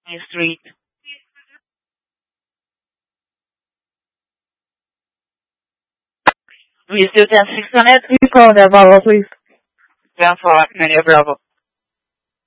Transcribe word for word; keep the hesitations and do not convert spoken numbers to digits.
Street. We still ten six on it? You call that Bravo, please. ten four, Media Bravo.